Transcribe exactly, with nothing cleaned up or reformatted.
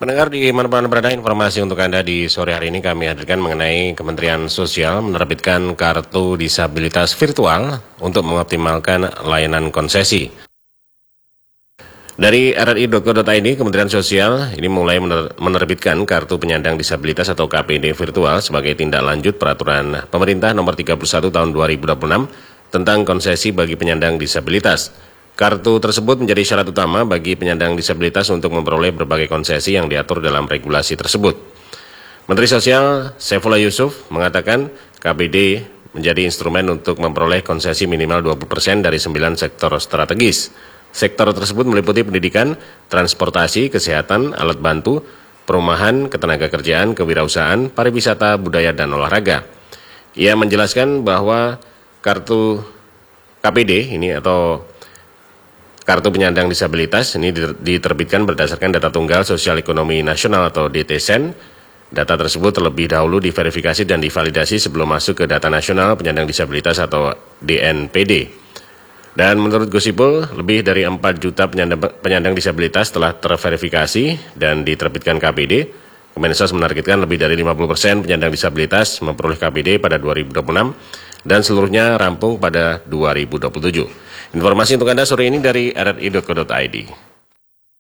Pendengar di mana-mana berada, informasi untuk Anda di sore hari ini kami hadirkan mengenai Kementerian Sosial menerbitkan kartu disabilitas virtual untuk mengoptimalkan layanan konsesi. Dari r r i titik co titik i d, Kementerian Sosial ini mulai menerbitkan kartu penyandang disabilitas atau K P D virtual sebagai tindak lanjut peraturan pemerintah nomor tiga puluh satu tahun dua ribu dua puluh enam tentang konsesi bagi penyandang disabilitas. Kartu tersebut menjadi syarat utama bagi penyandang disabilitas untuk memperoleh berbagai konsesi yang diatur dalam regulasi tersebut. Menteri Sosial Saifullah Yusuf mengatakan K P D menjadi instrumen untuk memperoleh konsesi minimal dua puluh persen dari sembilan sektor strategis. Sektor tersebut meliputi pendidikan, transportasi, kesehatan, alat bantu, perumahan, ketenagakerjaan, kewirausahaan, pariwisata, budaya, dan olahraga. Ia menjelaskan bahwa kartu K P D ini atau Kartu penyandang disabilitas ini diterbitkan berdasarkan data tunggal sosial ekonomi nasional atau D T S E N. Data tersebut terlebih dahulu diverifikasi dan divalidasi sebelum masuk ke data nasional penyandang disabilitas atau D N P D. Dan menurut Gusipul, lebih dari empat juta penyandang, penyandang disabilitas telah terverifikasi dan diterbitkan K P D. Kemensos menargetkan lebih dari lima puluh persen penyandang disabilitas memperoleh K P D pada dua ribu dua puluh enam dan seluruhnya rampung pada dua ribu dua puluh tujuh. Informasi untuk Anda sore ini dari r r i titik co titik i d.